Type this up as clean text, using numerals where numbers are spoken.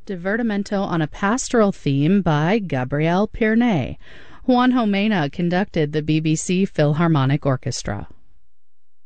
Divertimento on a Pastoral Theme by Gabriel Pirnet. Juan Jomena conducted the BBC Philharmonic Orchestra.